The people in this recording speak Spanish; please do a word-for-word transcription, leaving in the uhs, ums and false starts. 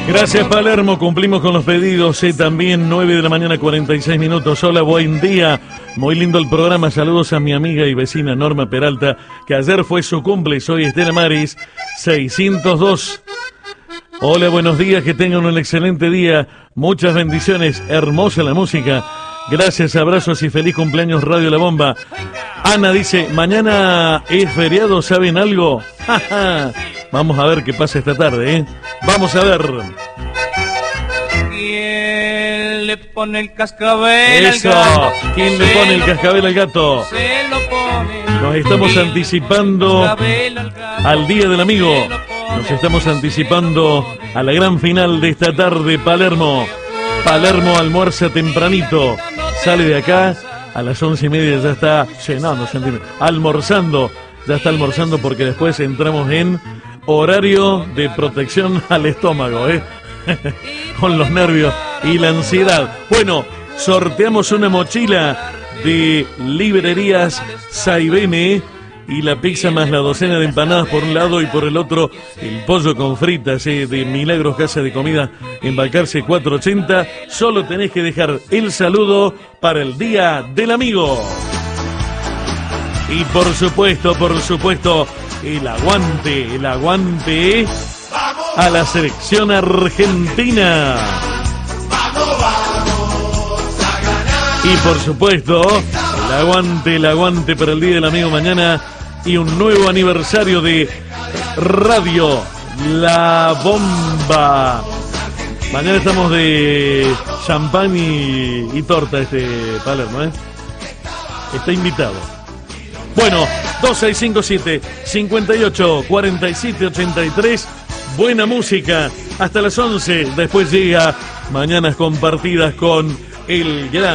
Gracias, Palermo, cumplimos con los pedidos, eh, también nueve de la mañana, cuarenta y seis minutos. Hola, buen día, muy lindo el programa, saludos a mi amiga y vecina Norma Peralta, que ayer fue su cumple, soy Estela Maris, seiscientos dos. Hola, buenos días, que tengan un excelente día, muchas bendiciones, hermosa la música, gracias, abrazos y feliz cumpleaños Radio La Bomba. Ana dice, mañana es feriado, ¿saben algo? Vamos a ver qué pasa esta tarde, ¿eh? Vamos a ver. ¿Quién le pone el cascabel Eso. al gato? ¿Quién le pone el cascabel al gato? Se lo pone. Nos estamos anticipando al Día del Amigo. Nos estamos anticipando a la gran final de esta tarde, Palermo. Palermo almuerza tempranito. Sale de acá a las once y media, ya está cenando, almorzando. Ya está almorzando porque después entramos en horario de protección al estómago, ¿eh? Con los nervios y la ansiedad. Bueno, sorteamos una mochila de librerías Saibene y la pizza más la docena de empanadas por un lado y por el otro el pollo con fritas, ¿eh? De Milagros Casa de Comida en Balcarce cuatrocientos ochenta. Solo tenés que dejar el saludo para el Día del Amigo. Y por supuesto, por supuesto, el aguante, el aguante a la selección argentina. Y por supuesto, el aguante, el aguante para el Día del Amigo mañana y un nuevo aniversario de Radio La Bomba. Mañana estamos de champán y, y torta, este Palermo, ¿eh? Está invitado. Bueno, dos seis cinco siete, cinco ocho, cuatro siete ocho tres, buena música, hasta las once, después llega Mañanas Compartidas con el gran